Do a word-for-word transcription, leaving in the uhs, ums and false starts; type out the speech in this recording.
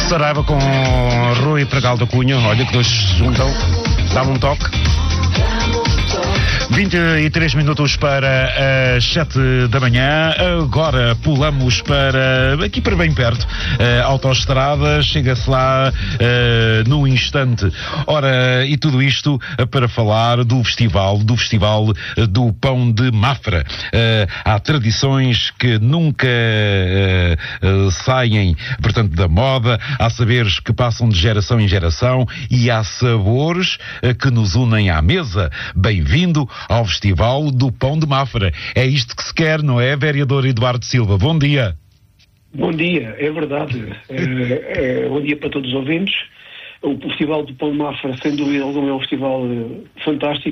Saraiva com Rui Pragal da Cunha. Olha que dois se juntam, dá-me um toque. vinte e três minutos para as sete da manhã. Agora pulamos para aqui para bem perto, uh, autoestrada, chega-se lá uh, num instante. Ora, e tudo isto uh, para falar do festival, do festival uh, do Pão de Mafra. Uh, há tradições que nunca uh, uh, saem, portanto, da moda, há saberes que passam de geração em geração e há sabores uh, que nos unem à mesa. Bem-vindo ao Festival do Pão de Mafra. É isto que se quer, não é, vereador Eduardo Silva? Bom dia. Bom dia, é verdade. é, é, bom dia para todos os ouvintes. O Festival do Pão de Mafra, sem dúvida alguma, é um festival fantástico.